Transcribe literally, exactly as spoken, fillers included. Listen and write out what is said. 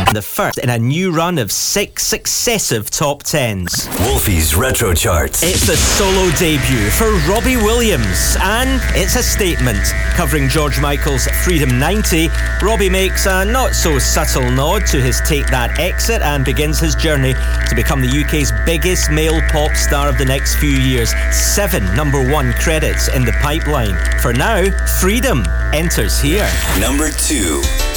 The first in a new run of six successive top tens. Wolfie's Retro Charts. It's the solo debut for Robbie Williams, and it's a statement. Covering George Michael's Freedom ninety, Robbie makes a not-so-subtle nod to his Take That exit and begins his journey to become the U K's biggest male pop star of the next few years. Seven number one credits in the pipeline. For now, Freedom enters here. Number two.